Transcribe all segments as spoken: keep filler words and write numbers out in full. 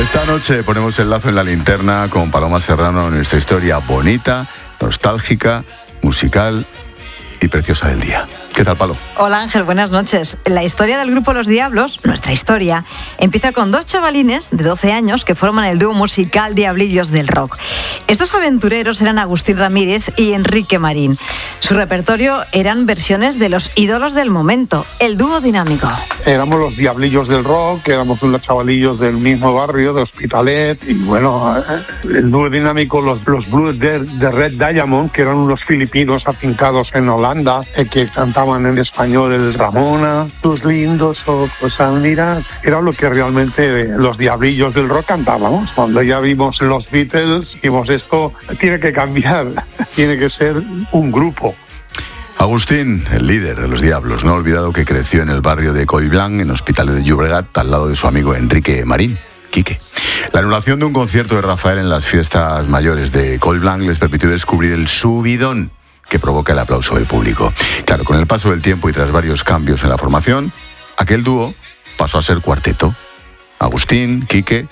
Esta noche ponemos el lazo en la linterna con Paloma Serrano en nuestra historia bonita, nostálgica, musical y preciosa del día. ¿Qué tal, Palo? Hola, Ángel, buenas noches. La historia del grupo Los Diablos, nuestra historia, empieza con dos chavalines de doce años que forman el dúo musical Diablillos del Rock. Estos aventureros eran Agustín Ramírez y Enrique Marín. Su repertorio eran versiones de los ídolos del momento, el dúo dinámico. Éramos los Diablillos del Rock, éramos unos chavalillos del mismo barrio, de Hospitalet, y bueno, el dúo dinámico, los, los Blues de, de Red Diamond, que eran unos filipinos afincados en Holanda, eh, que cantaban en español el Ramona, tus lindos ojos al mirar. Era lo que realmente los Diablillos del Rock cantábamos. Cuando ya vimos los Beatles, vimos esto, tiene que cambiar, tiene que ser un grupo. Agustín, el líder de los Diablos, no ha olvidado que creció en el barrio de Collblanc, en Hospitalet de Llobregat, al lado de su amigo Enrique Marín, Quique. La anulación de un concierto de Rafael en las fiestas mayores de Collblanc les permitió descubrir el subidón que provoca el aplauso del público. Claro, con el paso del tiempo y tras varios cambios en la formación, aquel dúo pasó a ser cuarteto. Agustín, Quique,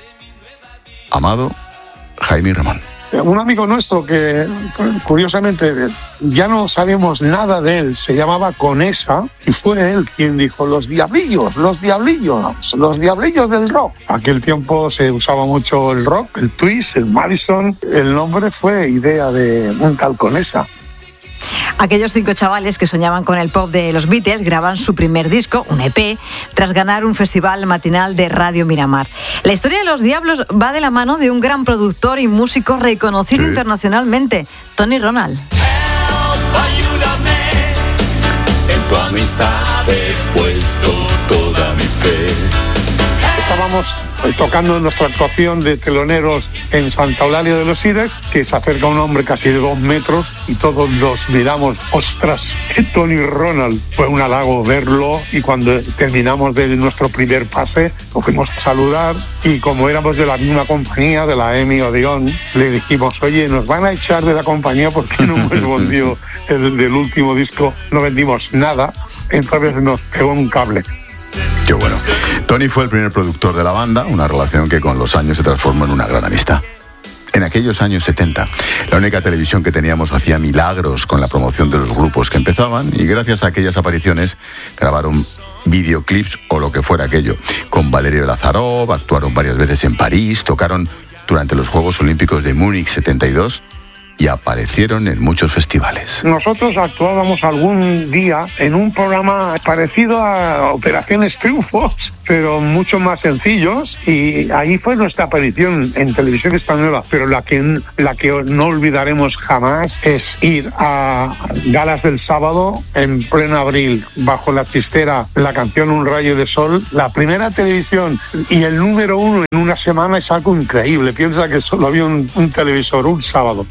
Amado, Jaime y Ramón. Un amigo nuestro que, curiosamente, ya no sabemos nada de él, se llamaba Conesa, y fue él quien dijo, los diablillos, los diablillos, los diablillos del rock. Aquel tiempo se usaba mucho el rock, el twist, el Madison. El nombre fue idea de un tal Conesa. Aquellos cinco chavales que soñaban con el pop de los Beatles graban su primer disco, un E P, tras ganar un festival matinal de Radio Miramar. La historia de los Diablos va de la mano de un gran productor y músico reconocido sí. internacionalmente, Tony Ronald. Help, ayúdame, en tu amistad he puesto toda mi fe. Estábamos tocando nuestra actuación de teloneros en Santa Eulalia de los Sirex, que se acerca un hombre casi de dos metros y todos nos miramos, ostras, Tony Ronald. Fue un halago verlo y cuando terminamos de nuestro primer pase lo fuimos a saludar y como éramos de la misma compañía, de la EMI Odeón, le dijimos, oye, nos van a echar de la compañía porque no hemos vendido el del último disco, no vendimos nada, entonces nos pegó un cable. Qué bueno. Tony fue el primer productor de la banda, una relación que con los años se transformó en una gran amistad. En aquellos años setenta, la única televisión que teníamos hacía milagros con la promoción de los grupos que empezaban y gracias a aquellas apariciones grabaron videoclips o lo que fuera aquello. Con Valerio Lazarov, actuaron varias veces en París, tocaron durante los Juegos Olímpicos de Múnich setenta y dos y aparecieron en muchos festivales. Nosotros actuábamos algún día en un programa parecido a Operaciones Triunfos, pero mucho más sencillos, y ahí fue nuestra aparición en televisión española. Pero la que, la que no olvidaremos jamás es ir a galas del sábado en pleno abril, bajo la chistera, la canción Un rayo de sol. La primera televisión y el número uno en una semana es algo increíble. Piensa que solo había un, un televisor un sábado.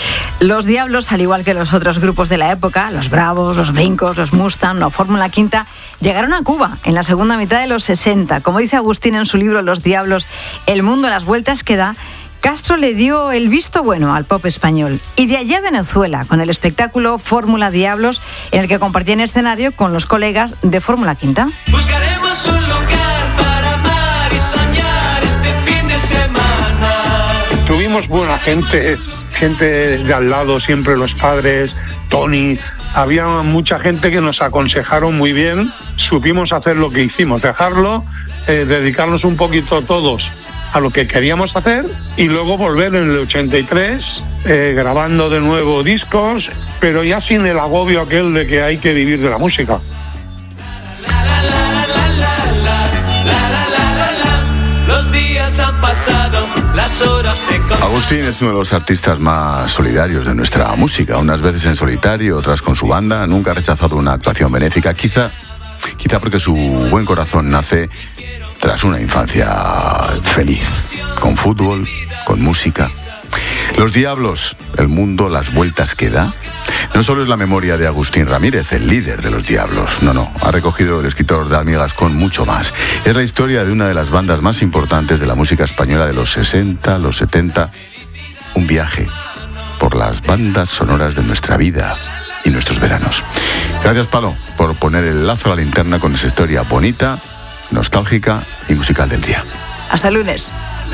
Los Diablos, al igual que los otros grupos de la época, los Bravos, los Brincos, los Mustang o Fórmula Quinta, llegaron a Cuba en la segunda mitad de los sesenta. Como dice Agustín en su libro Los Diablos, el mundo a las vueltas que da, Castro le dio el visto bueno al pop español. Y de allí a Venezuela, con el espectáculo Fórmula Diablos, en el que compartían escenario con los colegas de Fórmula Quinta. Buscaremos un lugar para amar y soñar este fin de semana. Tuvimos buena gente, gente de al lado, siempre los padres, Tony. Había mucha gente que nos aconsejaron muy bien. Supimos hacer lo que hicimos, dejarlo, eh, dedicarnos un poquito todos a lo que queríamos hacer y luego volver en el ochenta y tres eh, grabando de nuevo discos, pero ya sin el agobio aquel de que hay que vivir de la música. Los días han pasado, las horas se... Agustín es uno de los artistas más solidarios de nuestra música, unas veces en solitario, otras con su banda. Nunca ha rechazado una actuación benéfica, quizá, quizá porque su buen corazón nace tras una infancia feliz, con fútbol, con música. Los Diablos, el mundo, las vueltas que da. No solo es la memoria de Agustín Ramírez, el líder de los Diablos. No, no, ha recogido el escritor Dani Gascón mucho más. Es la historia de una de las bandas más importantes de la música española de los sesenta, los setenta. Un viaje por las bandas sonoras de nuestra vida y nuestros veranos. Gracias, Palo, por poner el lazo a la linterna con esa historia bonita, nostálgica y musical del día. Hasta el lunes.